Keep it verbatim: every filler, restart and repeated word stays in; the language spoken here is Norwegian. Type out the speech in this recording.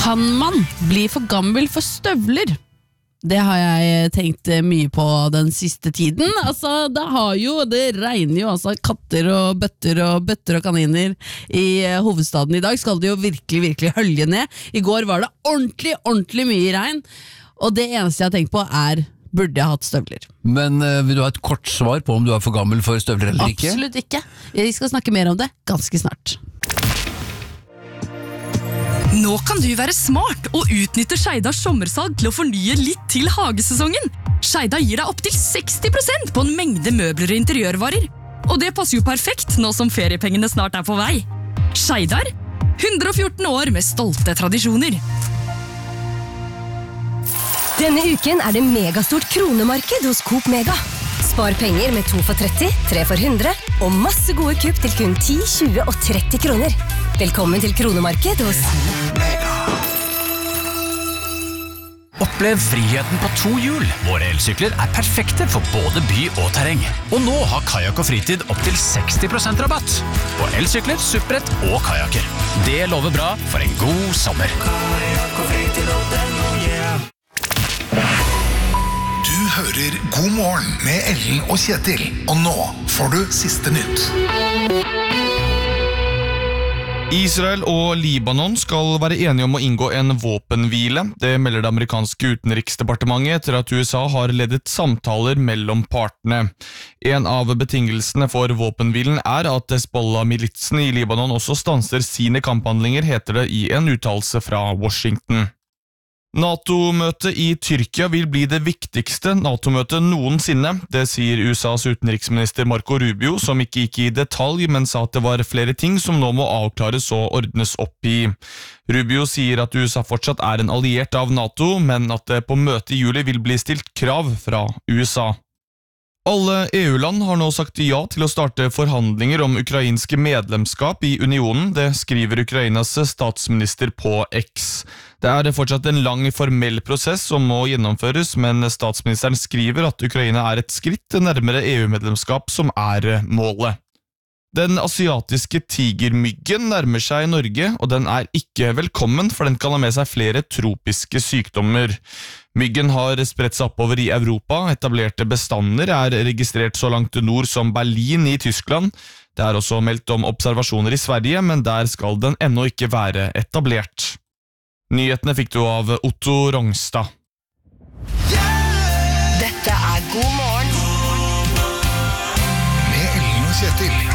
Kan man bli for gammel for støvler? Det har jeg tenkt mye på den siste tiden. Altså, det, har jo, det regner jo altså katter og bøtter og bøtter og kaniner i hovedstaden. I dag skal det jo virkelig, virkelig hølje ned. I går var det ordentlig, ordentlig mye regn. Og det eneste jeg har tenkt på er, burde jeg hatt støvler? Men uh, vil du ha et kort svar på om du er for gammel for støvler eller ikke? Absolutt ikke. Jeg skal snakke mer om det ganske snart. Nå kan du være smart og utnytte Skeidas sommersalg til å fornye litt til hagesesongen. Skeida gir deg opp til seksti prosent på en mengde møbler og interiørvarer. Og det passer jo perfekt nå som feriepengene snart er på vei. Skeidar, hundre og fjorten år med stolte tradisjoner. Denne uken er det megastort kronemarked hos Coop Mega. Spar penger med to for tretti, tre for hundre og masse gode kupp til kun ti, tjue og tretti kroner. Velkommen til kronemarked hos Mega. Opplev friheten på to hjul. Våre elsykler er perfekte for både by og terreng. Og nå har Kajak og Fritid opp til seksti prosent rabatt på elsykler, supprett og kajaker. Det lover bra for en god sommer. Kajak og Fritid og den og yeah. Du hører God morgen med Ellen og Kjetil. Og nå får du siste nytt. Israel og Libanon skal være enige om å inngå en våpenhvile. Det melder det amerikanske utenriksdepartementet etter at U S A har ledet samtaler mellom partene. En av betingelsene for våpenhvilen er at Hezbollah-militsen i Libanon også stanser sine kamphandlinger, heter det i en uttalelse fra Washington. NATO-møtet i Tyrkia vil bli det viktigste NATO-møtet noensinne. Det sier U S A's utenriksminister Marco Rubio, som ikke gikk i detalj, men sa at det var flere ting som nå må avklares og ordnes opp i. Rubio sier at U S A fortsatt er en alliert av NATO, men at det på møtet i juli vil bli stilt krav fra U S A. Alle E U-land har nå sagt ja til å starte forhandlinger om ukrainske medlemskap i unionen, det skriver Ukrainas statsminister på X. Det er fortsatt en lang formell prosess som må gjennomføres, men statsministeren skriver at Ukraina er et skritt nærmere E U-medlemskap som er målet. Den asiatiske tigermyggen nærmer seg Norge, og den er ikke velkommen, for den kan ha med seg flere tropiske sykdommer. Myggen har spredt seg oppover i Europa, etablerte bestander er registrert så langt nord som Berlin i Tyskland. Det er også meldt om observasjoner i Sverige, men der skal den ennå ikke være etablert. Nyhetene fikk du av Otto Rongstad. Dette er God morgen Med Ellen og Kjetil.